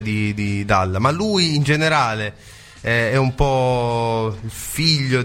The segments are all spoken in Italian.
di Dalla, ma lui in generale è un po' il figlio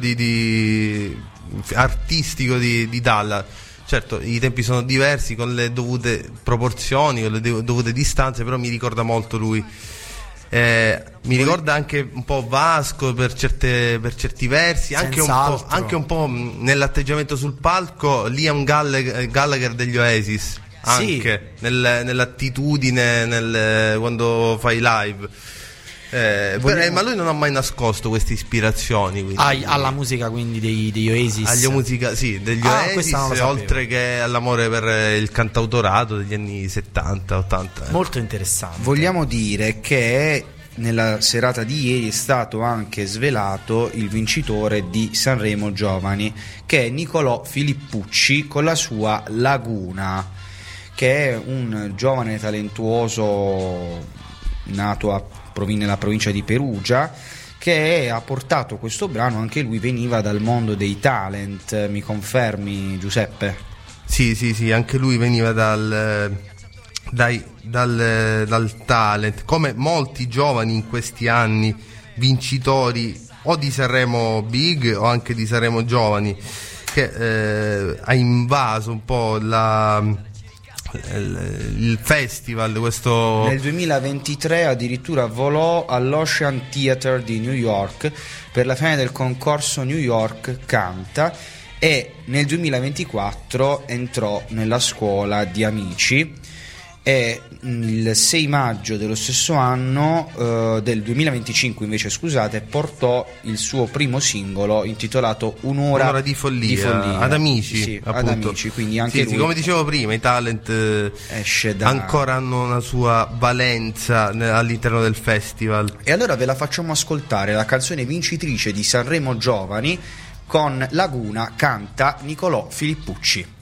artistico di Dalla. Certo, i tempi sono diversi, con le dovute proporzioni, con le dovute distanze, però mi ricorda molto lui. Mi ricorda anche un po' Vasco per certi versi, anche un po' nell'atteggiamento sul palco Liam Gallagher degli Oasis, anche sì, nell'attitudine quando fai live. Ma lui non ha mai nascosto queste ispirazioni alla musica, quindi degli Oasis. Alla musica, sì, degli Oasis, oltre che all'amore per il cantautorato degli anni 70-80. Molto interessante. Vogliamo dire che nella serata di ieri è stato anche svelato il vincitore di Sanremo Giovani, che è Nicolò Filippucci con la sua Laguna, che è un giovane talentuoso nato nella provincia di Perugia, che ha portato questo brano. Anche lui veniva dal mondo dei talent, mi confermi, Giuseppe? Sì, anche lui veniva dal talent, come molti giovani in questi anni vincitori o di Sanremo Big o anche di Sanremo Giovani, che ha invaso un po' il festival. Questo nel 2023 addirittura volò all'Ocean Theatre di New York per la finale del concorso New York Canta, e nel 2024 entrò nella scuola di Amici, e il 6 maggio dello stesso anno, del 2025 invece, scusate, portò il suo primo singolo intitolato Un'ora di follia ad Amici, sì, appunto. Ad Amici, quindi anche lui, sì, come dicevo prima, i talent ancora hanno una sua valenza all'interno del festival. E allora ve la facciamo ascoltare, la canzone vincitrice di Sanremo Giovani con Laguna, canta Nicolò Filippucci.